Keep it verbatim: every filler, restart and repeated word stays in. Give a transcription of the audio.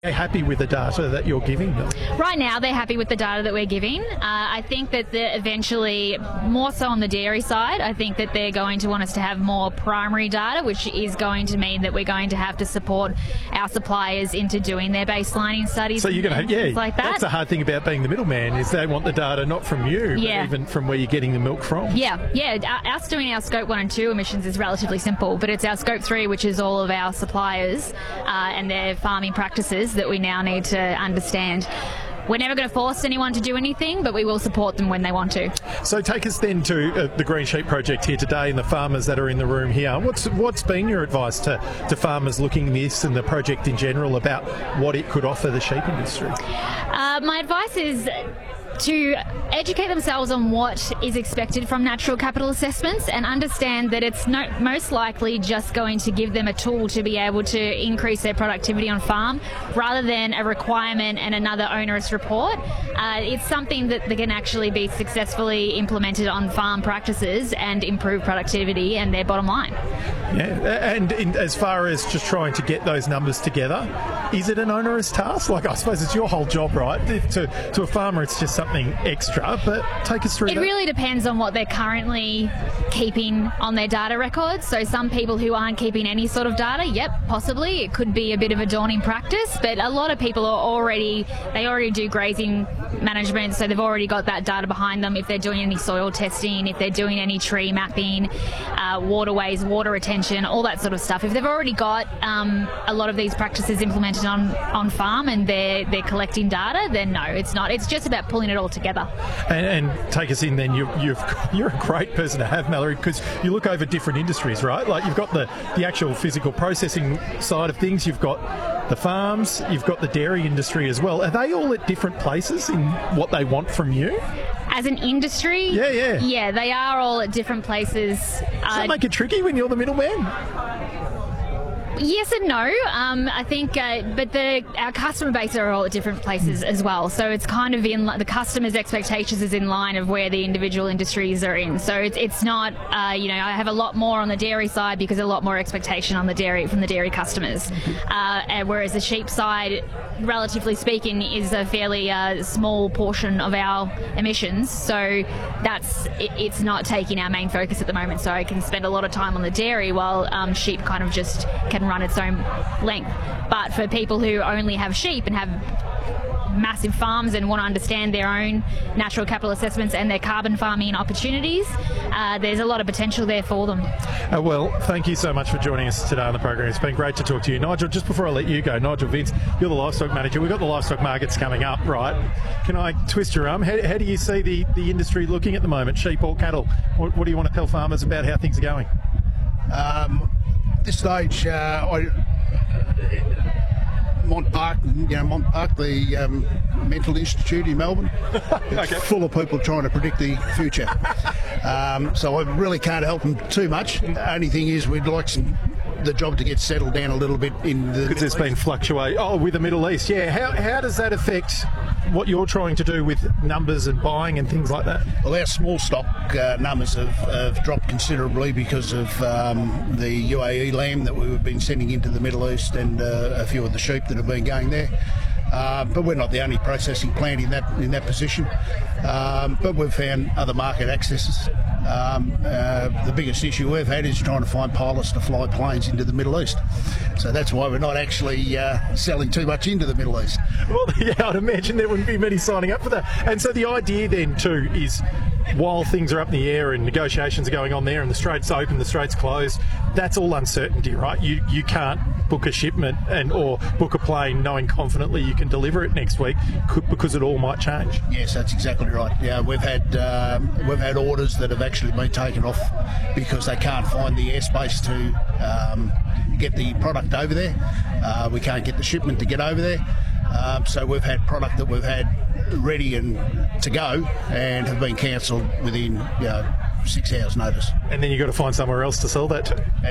Are happy with the data that you're giving them? Right now, they're happy with the data that we're giving. Uh, I think that the, eventually, more so on the dairy side, I think that they're going to want us to have more primary data, which is going to mean that we're going to have to support our suppliers into doing their baselining studies. So you're going to, yeah, like that. That's the hard thing about being the middleman, is they want the data not from you, yeah. but even from where you're getting the milk from. Yeah, yeah. Us doing our scope one and two emissions is relatively simple, but it's our scope three, which is all of our suppliers uh, and their farming practices that we now need to understand. We're never going to force anyone to do anything, but we will support them when they want to. So take us then to uh, the Green Sheep Project here today and the farmers that are in the room here. What's what's been your advice to, to farmers looking at this and the project in general about what it could offer the sheep industry? Uh, my advice is to educate themselves on what is expected from natural capital assessments and understand that it's no, most likely just going to give them a tool to be able to increase their productivity on farm rather than a requirement and another onerous report. Uh, it's something that they can actually be successfully implemented on farm practices and improve productivity and their bottom line. Yeah, and in, as far as just trying to get those numbers together, is it an onerous task? Like, I suppose it's your whole job, right? To, to a farmer, it's just something extra, but take us through it that. Really depends on what they're currently keeping on their data records. So some people who aren't keeping any sort of data, yep, possibly it could be a bit of a daunting practice, but a lot of people are already, they already do grazing management, so they've already got that data behind them. If they're doing any soil testing, if they're doing any tree mapping, uh, waterways, water retention, all that sort of stuff. If they've already got um, a lot of these practices implemented on, on farm and they're, they're collecting data, then no, it's not. It's just about pulling it all together. And, and take us in then, you, you've, you're a great person to have, Mallory, because you look over different industries, right? Like, you've got the, the actual physical processing side of things, you've got the farms, you've got the dairy industry as well. Are they all at different places in what they want from you? As an industry? Yeah, yeah. Yeah, they are all at different places. Does uh, that make it tricky when you're the middleman? Yes and no. Um, I think, uh, but the our customer base are all at different places as well. So it's kind of in the customer's expectations is in line of where the individual industries are in. So it's it's not, uh, you know, I have a lot more on the dairy side because a lot more expectation on the dairy from the dairy customers. Uh, and whereas the sheep side, relatively speaking, is a fairly uh, small portion of our emissions. So that's it, it's not taking our main focus at the moment. So I can spend a lot of time on the dairy while um, sheep kind of just can run its own length. But for people who only have sheep and have massive farms and want to understand their own natural capital assessments and their carbon farming opportunities, uh, there's a lot of potential there for them. Uh, well, thank you so much for joining us today on the program. It's been great to talk to you. Nigel, just before I let you go, Nigel Vince, you're the livestock manager. We've got the livestock markets coming up, right? Can I twist your arm? How, how do you see the, the industry looking at the moment, sheep or cattle? What, what do you want to tell farmers about how things are going? Um, at this stage, uh, I, Mont Park, you know, Mont Park, the um, mental institute in Melbourne, it's okay. Full of people trying to predict the future. Um, so I really can't help them too much. The only thing is, we'd like some, the job to get settled down a little bit in the. Because there's been fluctuate. Oh, with the Middle East, yeah. How how does that affect what you're trying to do with numbers and buying and things like that? Well, our small stock uh, numbers have, have dropped considerably because of um, the U A E lamb that we've been sending into the Middle East and uh, a few of the sheep that have been going there. Uh, but we're not the only processing plant in that in that position. Um, but we've found other market accesses. Um, uh, the biggest issue we've had is trying to find pilots to fly planes into the Middle East. So that's why we're not actually uh, selling too much into the Middle East. Well, yeah, I'd imagine there wouldn't be many signing up for that. And so the idea then too is, while things are up in the air and negotiations are going on there and the strait's open, the strait's closed, that's all uncertainty, right? You you can't book a shipment and or book a plane knowing confidently you can deliver it next week because it all might change. Yes, that's exactly right. Yeah, we've had um, we've had orders that have actually been taken off because they can't find the airspace to um, get the product over there. Uh, we can't get the shipment to get over there. Um, so we've had product that we've had ready and to go and have been cancelled within, you know, six hours notice. And then you've got to find somewhere else to sell that to.